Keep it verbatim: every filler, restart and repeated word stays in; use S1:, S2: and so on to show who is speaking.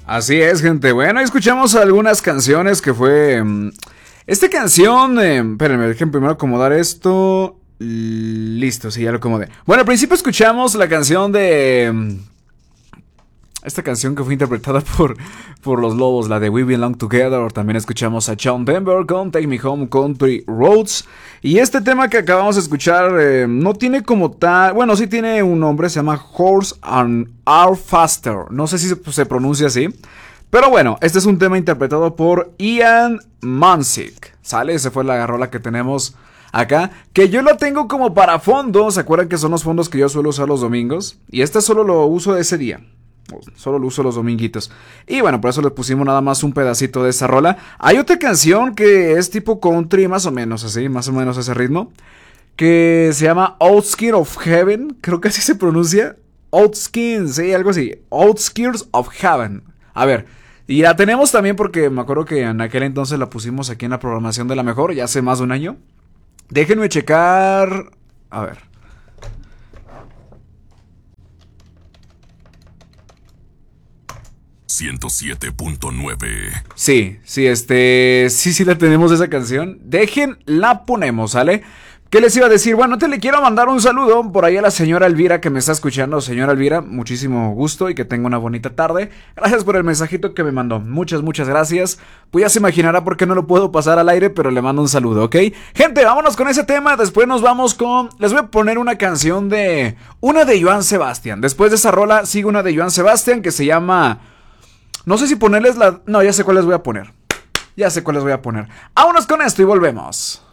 S1: Así es, gente. Bueno, ahí escuchamos algunas canciones que fue... Um, esta canción... Eh, espérenme, dejen primero acomodar esto. Listo, sí, ya lo acomodé. Bueno, al principio escuchamos la canción de... Um, esta canción que fue interpretada por, por Los Lobos, la de We Belong Together. También escuchamos a John Denver con Take Me Home Country Roads. Y este tema que acabamos de escuchar eh, no tiene como tal... Bueno, sí tiene un nombre, se llama Horse and Are Faster. No sé si se, se pronuncia así. Pero bueno, este es un tema interpretado por Ian Mansik. ¿Sale? Esa fue la rola que tenemos acá. Que yo lo tengo como para fondo. ¿Se acuerdan que son los fondos que yo suelo usar los domingos? Y este solo lo uso de ese día. Solo lo uso los dominguitos. Y bueno, por eso le pusimos nada más un pedacito de esa rola. Hay otra canción que es tipo country, más o menos así, más o menos ese ritmo, que se llama Outskirts of Heaven. Creo que así se pronuncia. Outskirts, sí, algo así. Outskirts of Heaven. A ver, y la tenemos también porque me acuerdo que en aquel entonces la pusimos aquí en la programación de La Mejor, ya hace más de un año. Déjenme checar. A ver.
S2: ciento siete punto nueve.
S1: Sí, sí, este... Sí, sí la tenemos esa canción. Dejen, la ponemos, ¿sale? ¿Qué les iba a decir? Bueno, te le quiero mandar un saludo por ahí a la señora Elvira que me está escuchando. Señora Elvira, muchísimo gusto y que tenga una bonita tarde. Gracias por el mensajito que me mandó. Muchas, muchas gracias. Pues ya se imaginará por qué no lo puedo pasar al aire, pero le mando un saludo, ¿ok? Gente, vámonos con ese tema. Después nos vamos con... Les voy a poner una canción de... Una de Joan Sebastián. Después de esa rola sigue una de Joan Sebastián que se llama... No sé si ponerles la... No, ya sé cuál les voy a poner. Ya sé cuál les voy a poner. Vámonos con esto y volvemos.